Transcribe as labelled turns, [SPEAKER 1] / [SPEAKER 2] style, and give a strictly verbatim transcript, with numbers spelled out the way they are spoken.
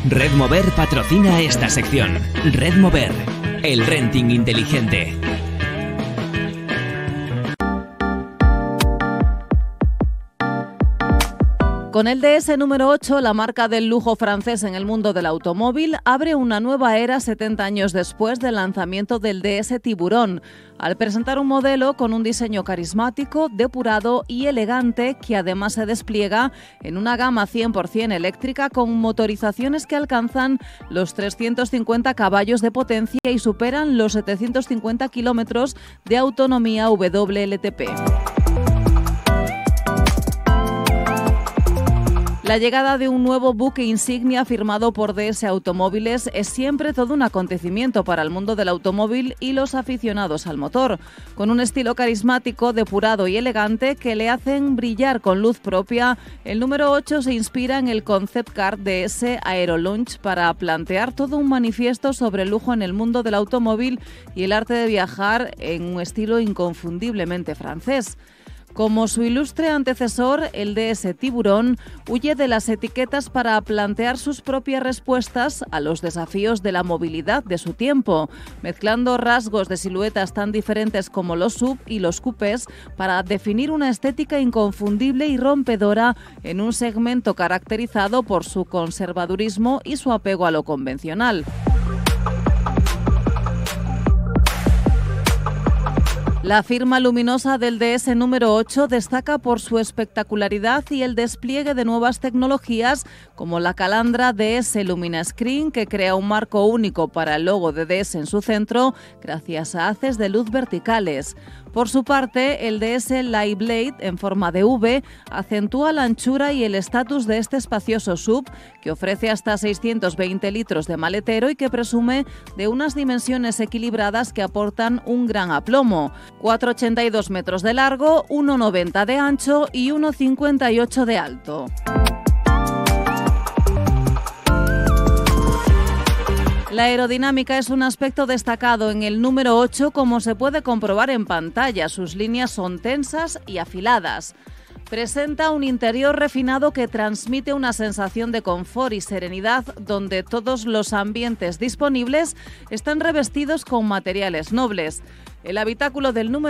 [SPEAKER 1] Redmover patrocina esta sección. Redmover, el renting inteligente.
[SPEAKER 2] Con el D S número ocho, la marca del lujo francés en el mundo del automóvil abre una nueva era setenta años después del lanzamiento del D S Tiburón, al presentar un modelo con un diseño carismático, depurado y elegante que además se despliega en una gama cien por ciento eléctrica con motorizaciones que alcanzan los trescientos cincuenta caballos de potencia y superan los setecientos cincuenta kilómetros de autonomía W L T P. La llegada de un nuevo buque insignia firmado por D S Automóviles es siempre todo un acontecimiento para el mundo del automóvil y los aficionados al motor, con un estilo carismático, depurado y elegante que le hacen brillar con luz propia. El número ocho se inspira en el concept car D S Aerolaunch para plantear todo un manifiesto sobre el lujo en el mundo del automóvil y el arte de viajar en un estilo inconfundiblemente francés. Como su ilustre antecesor, el D S Tiburón huye de las etiquetas para plantear sus propias respuestas a los desafíos de la movilidad de su tiempo, mezclando rasgos de siluetas tan diferentes como los S U V y los coupés para definir una estética inconfundible y rompedora en un segmento caracterizado por su conservadurismo y su apego a lo convencional. La firma luminosa del D S número ocho destaca por su espectacularidad y el despliegue de nuevas tecnologías como la calandra D S Lumina Screen, que crea un marco único para el logo de D S en su centro gracias a haces de luz verticales. Por su parte, el D S Light Blade en forma de V acentúa la anchura y el estatus de este espacioso S U V que ofrece hasta seiscientos veinte litros de maletero y que presume de unas dimensiones equilibradas que aportan un gran aplomo. cuatro coma ochenta y dos metros de largo, uno coma noventa de ancho y uno coma cincuenta y ocho de alto. La aerodinámica es un aspecto destacado en el número ocho, como se puede comprobar en pantalla. Sus líneas son tensas y afiladas. Presenta un interior refinado que transmite una sensación de confort y serenidad, donde todos los ambientes disponibles están revestidos con materiales nobles. El habitáculo del número